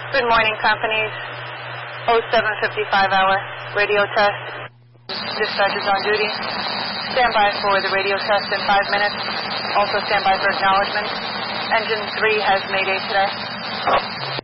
Good morning, companies. 07:55 hour radio test. Dispatch is on duty. Stand by for the radio test in 5 minutes. Also stand by for acknowledgement. Engine 3 has Mayday today.